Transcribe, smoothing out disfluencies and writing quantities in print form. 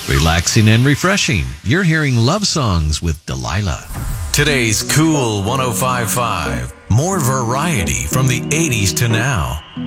Relaxing and refreshing. You're hearing Love Songs with Delilah. Today's Cool 105.5. More variety from the 80s to now.